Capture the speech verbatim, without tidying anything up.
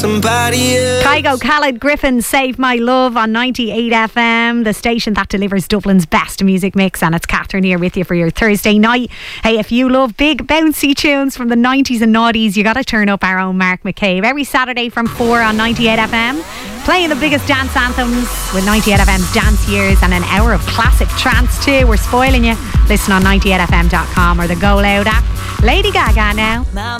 Somebody else. Kygo, Khaled, Griffin, Save My Love on ninety-eight F M, the station that delivers Dublin's best music mix. And it's Catherine here with you for your Thursday night. Hey, if you love big bouncy tunes from the nineties and noughties, you got to turn up our own Mark McCabe every Saturday from four on ninety-eight F M, playing the biggest dance anthems with ninety-eight F M's Dance Years and an hour of classic trance too. We're spoiling you. Listen on ninety-eight F M dot com or the Go Loud app. Lady Gaga now.